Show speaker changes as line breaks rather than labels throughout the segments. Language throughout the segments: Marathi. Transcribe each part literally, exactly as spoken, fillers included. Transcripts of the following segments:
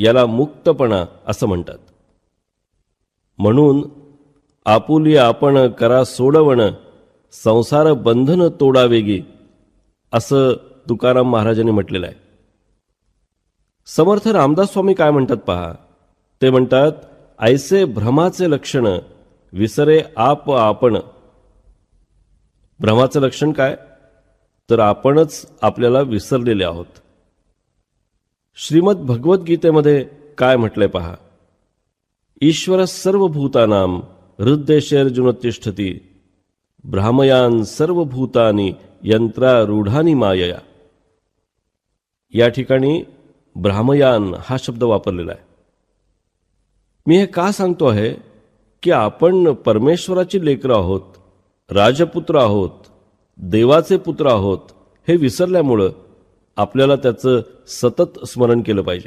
याला मुक्तपणा असं म्हणतात. म्हणून आपुली आपण करा सोडवण, संसार बंधन तोडावेगी, असं तुकाराम महाराजांनी म्हटलेलं आहे. समर्थ रामदास स्वामी काय म्हणतात पहा. ते म्हणतात, ऐसे भ्रमाचे लक्षण विसरे आप आपण. भ्रमाचं लक्षण काय, तर आपणच आपल्याला विसरलेले आहोत. श्रीमद भगवद्गीतेमध्ये काय म्हटलंय पहा. ईश्वर सर्वभूतानां हृद्देशेर्जुन तिष्ठति, भ्रामयान सर्वभूतानि यंत्रारूढानि मायया. या ठिकाणी भ्रामयान हा शब्द वापरलेला आहे. मी हे का सांगतो आहे की आपण परमेश्वराची लेकरं आहोत, राजपुत्र आहोत, देवाचे पुत्र आहोत, हे विसरल्यामुळं आपल्याला त्याचं सतत स्मरण केलं पाहिजे.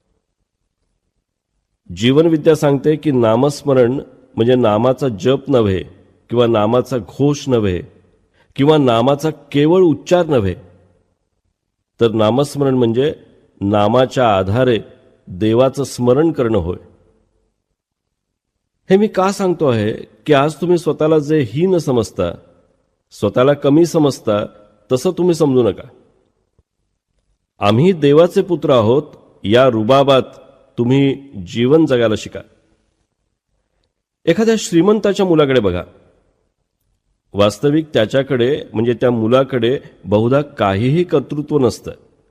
जीवनविद्या सांगते की नामस्मरण म्हणजे नामाचा जप नव्हे, किंवा नामाचा घोष नव्हे, किंवा नामाचा केवळ उच्चार नव्हे, तर नामस्मरण म्हणजे नामाच्या आधारे देवाचं स्मरण करणं होय. हे मी का सांगतो आहे की आज तुम्ही स्वतःला जे हीन समजता, स्वतःला कमी समजता, तसं तुम्ही समजू नका. आम्ही देवाचे पुत्र आहोत या रुबाबात तुम्ही जीवन जगायला शिका. एखाद्या श्रीमंताच्या मुलाकडे बघा. वास्तविक त्याच्याकडे म्हणजे त्या मुलाकडे बहुधा काहीही कर्तृत्व नसतं.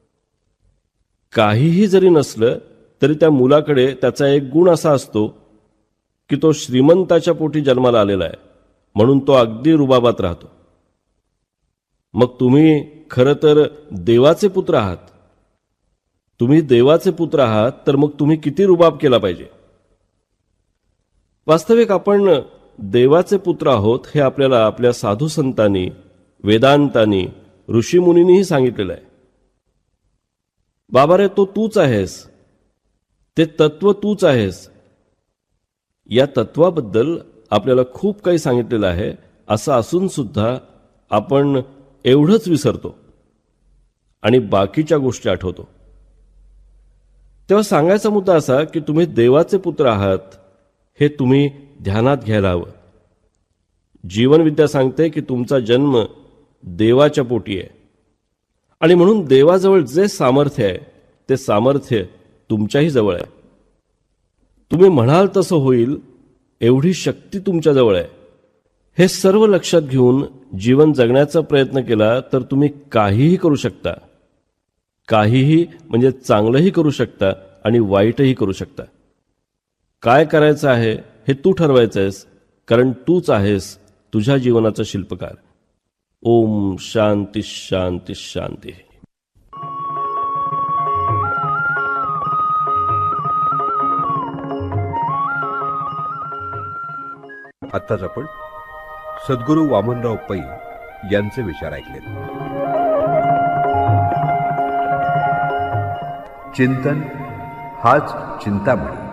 काहीही जरी नसलं तरी त्या मुलाकडे त्याचा एक गुण असा असतो की तो श्रीमंताच्या पोटी जन्माला आलेला आहे, म्हणून तो अगदी रुबाबात राहतो. मग तुम्ही खरं तर देवाचे पुत्र आहात. तुम्ही देवाचे पुत्र आहात तर मग तुम्ही किती रुबाब केला पाहिजे. वास्तविक आपण देवाचे पुत्र आहोत हे आपल्याला आपल्या साधू संतांनी, वेदांतांनी, ऋषीमुनींनीही सांगितलेलं आहे. बाबा रे, तो तूच आहेस, ते तत्व तूच आहेस. या तत्वाबद्दल आपल्याला खूप काही सांगितलेलं आहे. असं असून सुद्धा आपण एवढंच विसरतो आणि बाकीच्या गोष्टी आठवतो. तेव्हा सांगायचा मुद्दा असा की तुम्ही देवाचे पुत्र आहात हे तुम्ही ध्यानात घ्यायला हवं. जीवनविद्या सांगते की तुमचा जन्म देवाच्या पोटी आहे आणि म्हणून देवाजवळ जे सामर्थ्य आहे ते सामर्थ्य तुमच्याही जवळ आहे. तुम्ही म्हणाल तसं होईल एवढी शक्ती तुमच्याजवळ आहे. हे सर्व लक्षात घेऊन जीवन जगण्याचा प्रयत्न केला तर तुम्ही काहीही करू शकता. काहीही म्हणजे चांगलंही करू शकता आणि वाईटही करू शकता. काय करायचं आहे हे तू ठरवायचं आहेस, कारण तूच आहेस तुझ्या जीवनाचा शिल्पकार. ओम शांती शांती शांती.
आत्ताच आपण सद्गुरू वामनराव पै यांचे विचार ऐकले. चिंतन हाच चिंतामणी.